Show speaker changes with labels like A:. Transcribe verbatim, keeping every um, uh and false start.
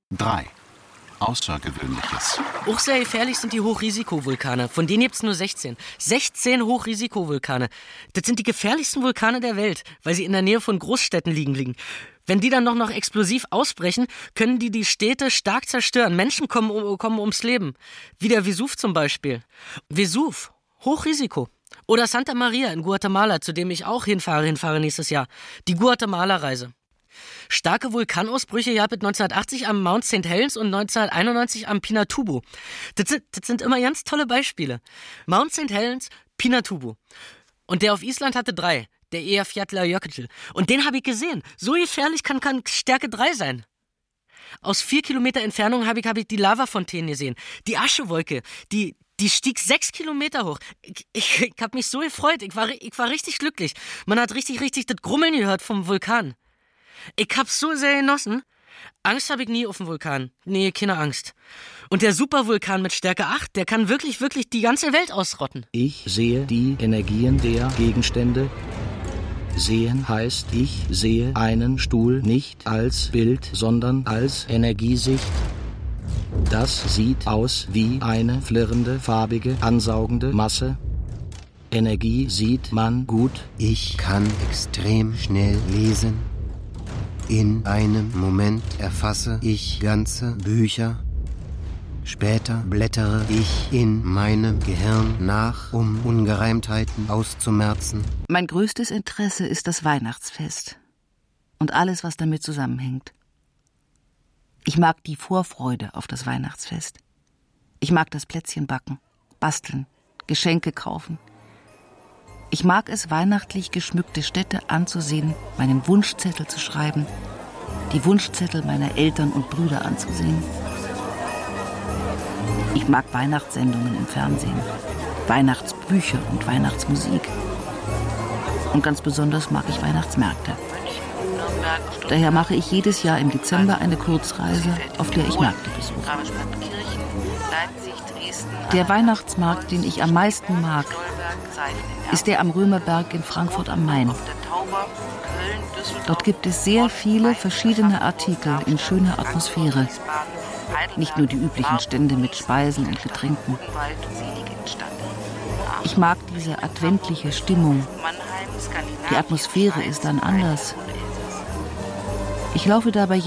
A: drei. Außergewöhnliches.
B: Auch sehr gefährlich sind die Hochrisikovulkane. Von denen gibt's nur sechzehn. sechzehn Hochrisikovulkane. Das sind die gefährlichsten Vulkane der Welt, weil sie in der Nähe von Großstädten liegen liegen. Wenn die dann noch, noch explosiv ausbrechen, können die die Städte stark zerstören. Menschen kommen, um, kommen ums Leben. Wie der Vesuv zum Beispiel. Vesuv, Hochrisiko. Oder Santa Maria in Guatemala, zu dem ich auch hinfahre, hinfahre nächstes Jahr. Die Guatemala-Reise. Starke Vulkanausbrüche gab es neunzehnhundertachtzig am Mount Saint Helens und neunzehnhunderteinundneunzig am Pinatubo. Das sind, das sind immer ganz tolle Beispiele. Mount Saint Helens, Pinatubo. Und der auf Island hatte drei. Der Eyjafjallajökull. Und den habe ich gesehen. So gefährlich kann, kann Stärke drei sein. Aus vier Kilometer Entfernung habe ich, hab ich die Lavafontänen gesehen. Die Aschewolke, die, die stieg sechs Kilometer hoch. Ich, ich, ich habe mich so gefreut. Ich war, ich war richtig glücklich. Man hat richtig, richtig das Grummeln gehört vom Vulkan. Ich hab's so sehr genossen. Angst habe ich nie auf dem Vulkan. Nee, keine Angst. Und der Supervulkan mit Stärke acht, der kann wirklich, wirklich die ganze Welt ausrotten.
C: Ich sehe die Energien der Gegenstände. Sehen heißt, ich sehe einen Stuhl nicht als Bild, sondern als Energiesicht. Das sieht aus wie eine flirrende, farbige, ansaugende Masse. Energie sieht man gut.
D: Ich kann extrem schnell lesen. In einem Moment erfasse ich ganze Bücher. Später blättere ich in meinem Gehirn nach, um Ungereimtheiten auszumerzen.
E: Mein größtes Interesse ist das Weihnachtsfest und alles, was damit zusammenhängt. Ich mag die Vorfreude auf das Weihnachtsfest. Ich mag das Plätzchenbacken, basteln, Geschenke kaufen. Ich mag es, weihnachtlich geschmückte Städte anzusehen, meinen Wunschzettel zu schreiben, die Wunschzettel meiner Eltern und Brüder anzusehen. Ich mag Weihnachtssendungen im Fernsehen, Weihnachtsbücher und Weihnachtsmusik. Und ganz besonders mag ich Weihnachtsmärkte. Daher mache ich jedes Jahr im Dezember eine Kurzreise, auf der ich Märkte besuche. Der Weihnachtsmarkt, den ich am meisten mag, ist der am Römerberg in Frankfurt am Main. Dort gibt es sehr viele verschiedene Artikel in schöner Atmosphäre. Nicht nur die üblichen Stände mit Speisen und Getränken. Ich mag diese adventliche Stimmung. Die Atmosphäre ist dann anders. Ich laufe dabei